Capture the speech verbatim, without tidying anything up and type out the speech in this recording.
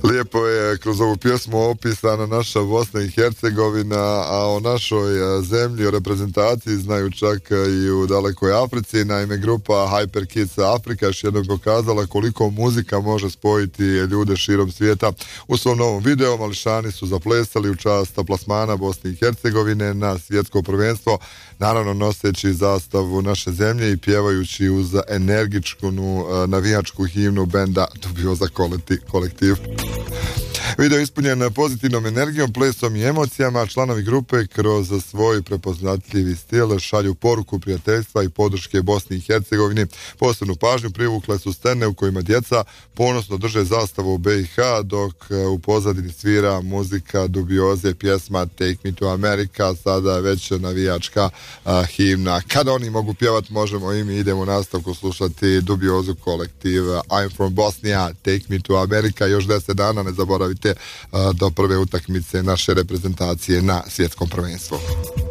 Lijepo je kroz ovu pjesmu opisana naša Bosna i Hercegovina, a o našoj zemlji, o reprezentaciji znaju čak i u dalekoj Africi. Naime, grupa Hyper Kids Afrika još jednom pokazala koliko muzika može spojiti ljude širom svijeta. U svom novom videu mališani su zaplesali u čast plasmana Bosne i Hercegovine na svjetsko prvenstvo, naravno noseći zastavu naše zemlje i pjevajući uz energičku navijačku himnu benda Dubioza kolektiv. Video je ispunjen pozitivnom energijom, plesom i emocijama. Članovi grupe kroz svoj prepoznatljivi stil šalju poruku prijateljstva i podrške Bosni i Hercegovini. Posebnu pažnju privukle su scene u kojima djeca ponosno drže zastavu u be i ha, dok u pozadini svira muzika Dubioze, pjesma Take Me to America, sada već navijačka a, himna. Kada oni mogu pjevati, možemo i mi idemo u nastavku slušati Dubiozu kolektiv I'm from Bosnia, Take Me to America. Još deset dana, ne zaboravite, do prve utakmice naše reprezentacije na svjetskom prvenstvu.